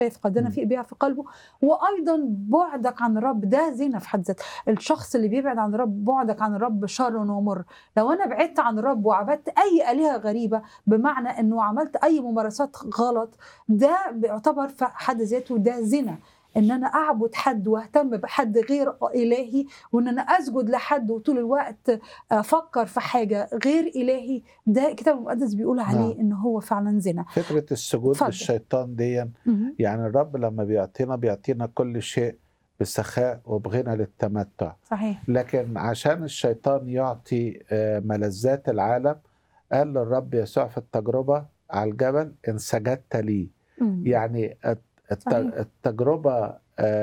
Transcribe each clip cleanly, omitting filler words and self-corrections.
يفقدنا إمم. في بيها في قلبه، وأيضًا بُعدك عن الرب ده زنا في حد ذاته، الشخص اللي بيبعد عن الرب بُعدك عن الرب شر ومُر، لو أنا بعدت عن الرب وعبدت أي آلهة غريبة، بمعنى إنه عملت أي ممارسات غلط، ده بيعتبر في حد ذاته ده زنا، إن أنا أعبد حد واهتم بحد غير إلهي، وإن أنا أسجد لحد وطول الوقت أفكر في حاجة غير إلهي، ده الكتاب المقدس بيقول نعم. عليه إن هو فعلًا زنا. فكرة السجود اتفضل. للشيطان ديًا اهم. يعني الرب لمّا بيعطينا كل شيء بسخاء وبغنى للتمتع، صحيح. لكن عشان الشيطان يعطي ملذات العالم، قال للرب يسوع في التجربة على الجبل: "إن سجدت لي." إمم. يعني صحيح. التجربة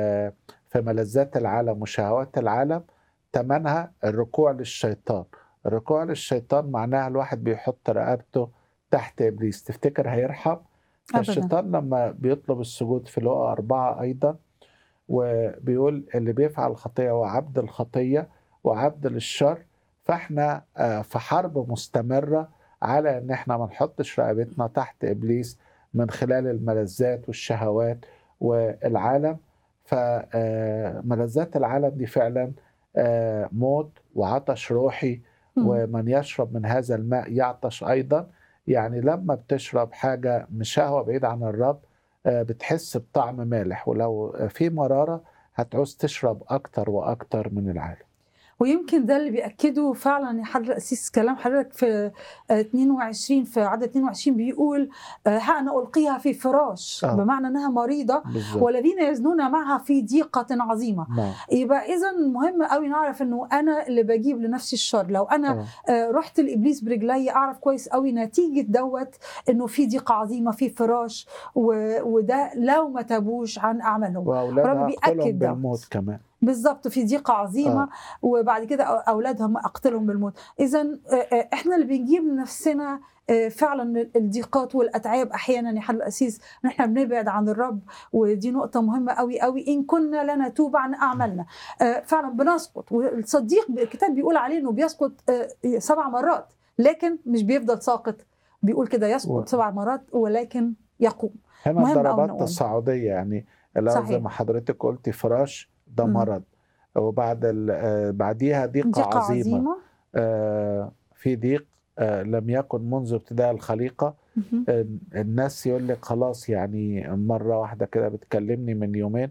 في ملذات العالم وشهوات العالم تمنها الركوع للشيطان. الركوع للشيطان معناها الواحد بيحط رقبته تحت إبليس، تفتكر هيرحم؟ أبدًا. فالشيطان لمّا بيطلب السجود في لوقا 4 أيضًا، وبيقول: "اللي بيفعل الخطية هو عبد الخطية وعبد للشر." فإحنا في حرب مستمرة على إن إحنا ما نحطش رقبتنا تحت إبليس من خلال الملذات والشهوات والعالم. ف ملذات العالم دي فعلًا موت وعطش روحي، إمم. ومن يشرب من هذا الماء يعطش أيضًا. يعني لمّا بتشرب حاجة من شهوة بعيدة عن الرب بتحس بطعم مالح، ولو في مرارة هتعوز تشرب أكتر وأكتر من العالم. ويمكن ده اللي بيأكده فعلًا يا حضرة القسيس كلام حضرتك في 22 في عدد 22 بيقول ها أنا ألقيها في فراش، آه، بمعنى إنها مريضة بالضبط. والذين يزنون معها في ضيقة عظيمة. نعم. يبقى إذًا مهم أوي نعرف إنه أنا اللي باجيب لنفسي الشر، لو أنا آه. رُحت لإبليس برجليّا أعرف كويس أوي نتيجة دوّة إنه في ضيقة عظيمة، في فراش وده لو ما تابوش عن أعمالهم. الرب وأولادها أقتلهم بيأكد دوّة. بالموت كمان. بالضبط، في ضيقة عظيمة، آه. وبعد كده أولادها أقتلهم بالموت. إذًا إحنا اللي بنجيب لنفسنا فعلًا الضيقات والأتعاب أحيانًا يا حضرة القسيس، إن إحنا بنبعد عن الرب، ودي نقطة مهمة أوي، أوي، إن كنا لا نتوب عن أعمالنا. فعلًا بنسقط، والصديق الكتاب بيقول عليه إنه بيسقط 7 مرات، لكن مش بيفضل ساقط، بيقول كده يسقط وهنا 7 مرات ولكن يقوم. مهم أوي الضربات نقوم. تصاعدية، يعني اللي هو زي صحيح. ما حضرتك قُلتِ فراش ده اهم. مرض، وبعد بعديها ضيقة ضيقة عظيمة. عظيمة. في ضيق لم يكن منذ ابتداء الخليقة. اهم. الناس يقول لِك خلاص، يعني مرّة واحدة كده بتكلمني من يومين،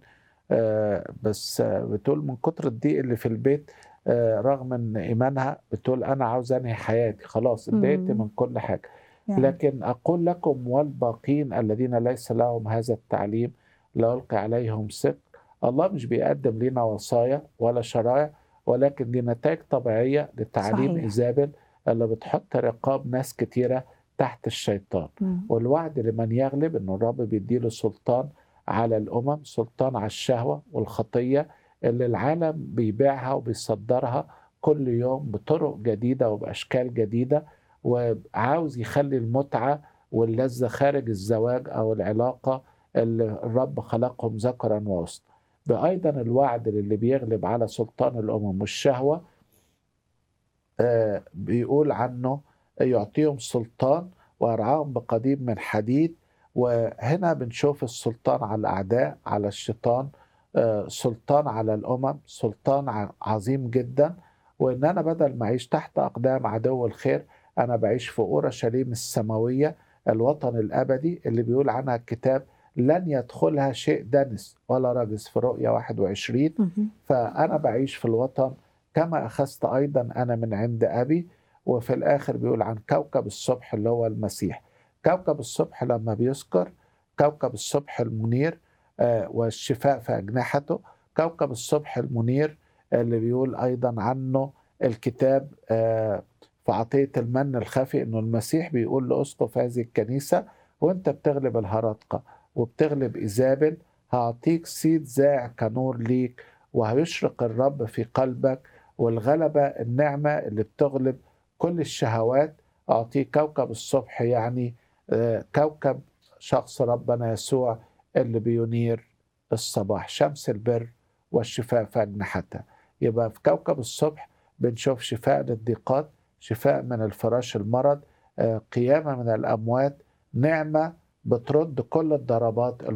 بس بتقول من كتر الضيق اللي في البيت، رغم إن إيمانها، بتقول: "أنا عاوزة أنهي حياتي، خلاص اتضايقت إمم. من كل حاجة." يعني. لكن أقول لكم: والباقين الذين ليس لهم هذا التعليم لا ألقي عليهم سِقْ. الله مش بيقدّم لينا وصايا ولا شرايع، ولكن دي نتايج طبيعية لتعليم صحيح. إيزابل اللي بتحط رقاب ناس كتيرة تحت الشيطان. إمم. والوعد لمن يغلب إنه الرب بيدّي له سلطان على الأمم، سلطان على الشهوة والخطية اللي العالم بيبيعها وبيصدّرها كل يوم بطرق جديدة وبأشكال جديدة، وعاوز يخلّي المتعة واللذة خارج الزواج أو العلاقة اللي الرب خلقهم ذكرًا وأنثى. أيضًا الوعد للي بيغلب على سلطان الأمم والشهوة، بيقول عنه: يعطيهم سلطان ويرعاهم بقضيب من حديد. وهنا بنشوف السلطان على الأعداء، على الشيطان، سلطان على الأمم، سلطان عظيم جدًا. وإن أنا بدل ما أعيش تحت أقدام عدو الخير، أنا باعيش في أورشليم السماوية، الوطن الأبدي اللي بيقول عنها الكتاب: لن يدخلها شيء دنس ولا رجس، في رؤيا 21. اهم. فأنا باعيش في الوطن كما أخذت أيضًا أنا من عند أبي. وفي الآخر بيقول عن كوكب الصبح اللي هو المسيح. كوكب الصبح لمّا بيذكر، كوكب الصبح المنير، والشفاء في أجنحته. كوكب الصبح المنير اللي بيقول أيضًا عنه الكتاب في عطية المَن الخفي، إنه المسيح بيقول لأسقف هذه الكنيسة: وأنت بتغلب الهرطقة وبتغلب إيزابل، هاعطيك صيت زاع كنور ليك، وهيشرق الرب في قلبك. والغلبة النعمة اللي بتغلب كل الشهوات. أعطيه كوكب الصبح، يعني كوكب شخص ربنا يسوع اللي بينير الصباح، شمس البر والشفاء في أجنحتها. يبقى في كوكب الصبح بنشوف شفاء للضيقات، شفاء من الفراش المرض، قيامة من الأموات، نعمة بترد كل الضربات